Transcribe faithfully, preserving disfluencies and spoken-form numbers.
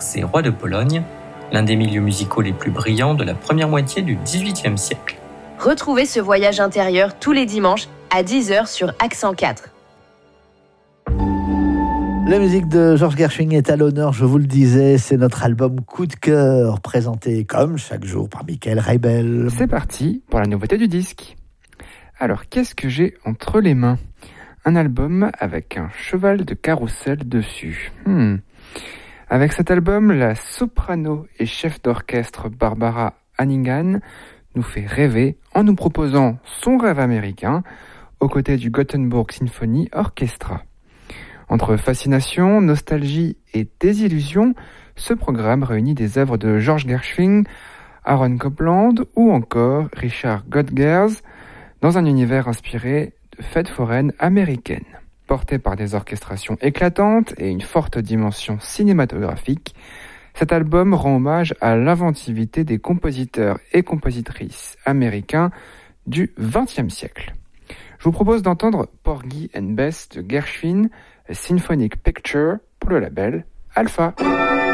Princes et rois de Pologne, l'un des milieux musicaux les plus brillants de la première moitié du dix-huitième siècle. Retrouvez ce voyage intérieur tous les dimanches à dix heures sur Accent quatre. La musique de Georges Gershwin est à l'honneur, je vous le disais, c'est notre album Coup de cœur, présenté comme chaque jour par Michael Reibel. C'est parti pour la nouveauté du disque. Alors, qu'est-ce que j'ai entre les mains ? Un album avec un cheval de carrousel dessus. Hmm. Avec cet album, la soprano et chef d'orchestre Barbara Hannigan nous fait rêver en nous proposant son rêve américain aux côtés du Gothenburg Symphony Orchestra. Entre fascination, nostalgie et désillusion, ce programme réunit des œuvres de Georges Gershwin, Aaron Copland ou encore Richard Godgers dans un univers inspiré de fêtes foraines américaines. Porté par des orchestrations éclatantes et une forte dimension cinématographique, cet album rend hommage à l'inventivité des compositeurs et compositrices américains du vingtième siècle. Je vous propose d'entendre Porgy and Bess de Gershwin, A Symphonic Picture pour le label Alpha.